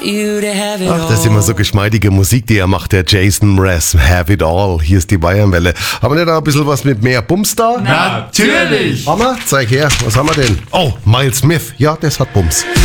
Ach, das ist immer so geschmeidige Musik, die er macht, der Jason Mraz. Have it all. Hier ist die Bayernwelle. Haben wir nicht da ein bisschen was mit mehr Bums da? Natürlich! Hammer, zeig her. Was haben wir denn? Oh, Miles Smith. Ja, das hat Bums.